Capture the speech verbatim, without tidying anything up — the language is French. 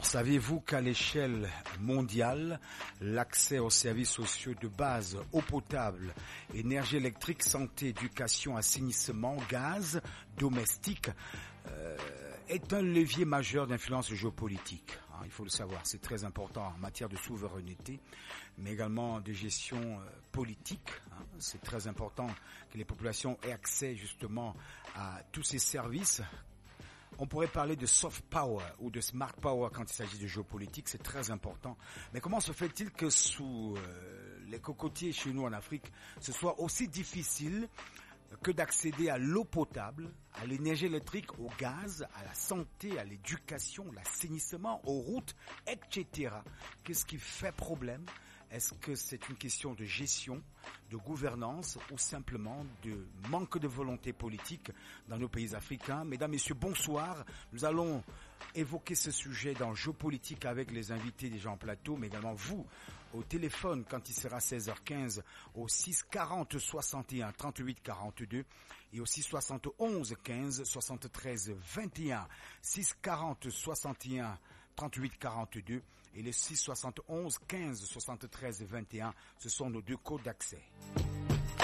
Saviez-vous qu'à l'échelle mondiale, l'accès aux services sociaux de base, eau potable, énergie électrique, santé, éducation, assainissement, gaz, domestique, euh, est un levier majeur d'influence géopolitique. Hein, il faut le savoir, c'est très important en matière de souveraineté, mais également de gestion euh, politique. Hein, c'est très important que les populations aient accès justement à tous ces services. On pourrait parler de soft power ou de smart power quand il s'agit de géopolitique, c'est très important. Mais comment se fait-il que sous euh, les cocotiers chez nous en Afrique, ce soit aussi difficile que d'accéder à l'eau potable, à l'énergie électrique, au gaz, à la santé, à l'éducation, l'assainissement, aux routes, et cetera. Qu'est-ce qui fait problème ? Est-ce que c'est une question de gestion, de gouvernance ou simplement de manque de volonté politique dans nos pays africains ? Mesdames, Messieurs, bonsoir. Nous allons évoquer ce sujet dans Géopolitique avec les invités déjà en plateau, mais également vous au téléphone quand il sera seize heures quinze au six quarante soixante et un trente-huit quarante-deux et au six soixante et onze quinze soixante-treize vingt et un, six quarante soixante et un trente-huit quarante-deux et le six soixante et onze quinze soixante-treize vingt et un, ce sont nos deux codes d'accès.